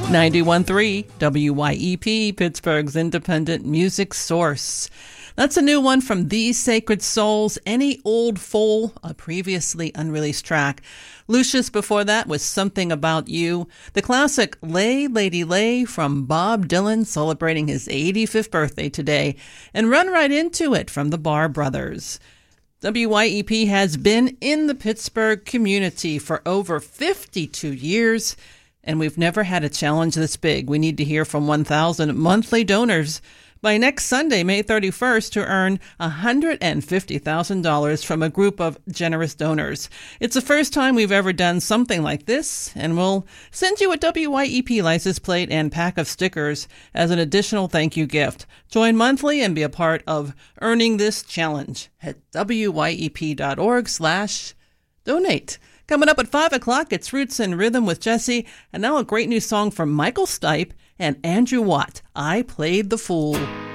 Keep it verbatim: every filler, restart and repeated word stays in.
ninety-one point three W Y E P, Pittsburgh's independent music source. That's a new one from These Sacred Souls, Any Old Fool, a previously unreleased track. Lucius before that was Something About You. The classic Lay Lady Lay from Bob Dylan, celebrating his eighty-fifth birthday today. And Run Right Into It from the Barr Brothers. W Y E P has been in the Pittsburgh community for over fifty-two years, and we've never had a challenge this big. We need to hear from one thousand monthly donors by next Sunday, May thirty-first, to earn one hundred fifty thousand dollars from a group of generous donors. It's the first time we've ever done something like this, and we'll send you a W Y E P license plate and pack of stickers as an additional thank you gift. Join monthly and be a part of earning this challenge at W Y E P dot org slash donate. Coming up at five o'clock, it's Roots and Rhythm with Jesse, and now a great new song from Michael Stipe and Andrew Watt, I Played the Fool.